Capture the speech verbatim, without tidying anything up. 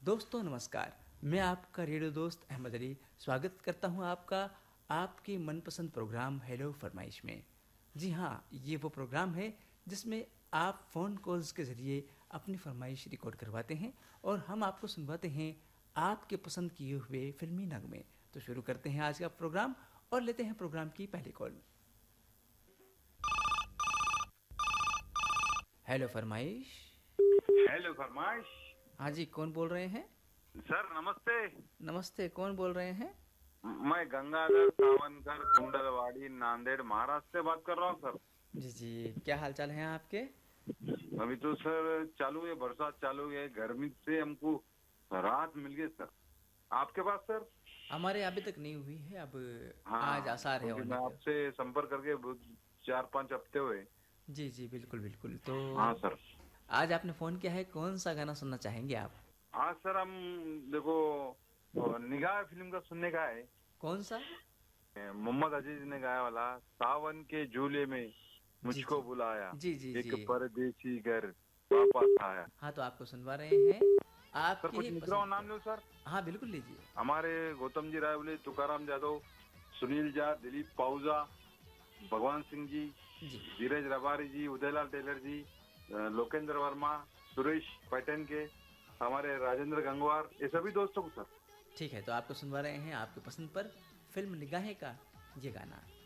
दोस्तों नमस्कार, मैं आपका रेडियो दोस्त अहमद अली स्वागत करता हूं आपका आपके मनपसंद प्रोग्राम हेलो फरमाइश में। जी हाँ, ये वो प्रोग्राम है जिसमें आप फ़ोन कॉल्स के ज़रिए अपनी फरमाइश रिकॉर्ड करवाते हैं और हम आपको सुनवाते हैं आपके पसंद किए हुए फिल्मी नगमे। तो शुरू करते हैं आज का प्रोग्राम और लेते हैं प्रोग्राम की पहली कॉल। हेलो फरमाइश। हेलो फरमाइश। हाँ जी, कौन बोल रहे हैं? सर नमस्ते। नमस्ते, कौन बोल रहे हैं? मैं गंगाधर सावनकर कुंडलवाड़ी नांदेड़ महाराष्ट्र से बात कर रहा हूँ सर। जी जी, क्या हाल चाल हैं आपके? अभी तो सर चालू है, बरसात चालू है, गर्मी से हमको राहत मिल गई सर। आपके पास सर? हमारे अभी तक नहीं हुई है, अब हाँ, आज आसार है क्योंकि होने मैं का। आपसे संपर्क करके बहुत- चार पांच हफ्ते हुए। जी जी, बिल्कुल बिल्कुल। तो हाँ सर। आज आपने फ़ोन किया है, कौन सा गाना सुनना चाहेंगे आप? आज सर हम देखो निगाह फिल्म का सुनने का है। कौन सा? मोहम्मद अजीज ने गाया वाला सावन के झूले में जी मुझको जी बुलाया, जी जी एक जी। परदेसी घर वापस आया। हाँ, तो आपको सुनवा रहे हैं सर आपके कुछ ही मित्रों का पसंद नाम का। लो सर। हाँ बिल्कुल, लीजिए। हमारे गौतम जी रायवले, तुकाराम जादव, सुनील झा, दिलीप पाहुजा, भगवान सिंह जी, जी धीरज रबारी जी, उदयलाल टेलर जी, अ, लोकेंद्र वर्मा, सुरेश पैटन के, हमारे राजेंद्र गंगवार, ये सभी दोस्तों को सर। ठीक है, तो आपको सुनवा रहे हैं आपके पसंद पर फिल्म निगाहें का ये गाना।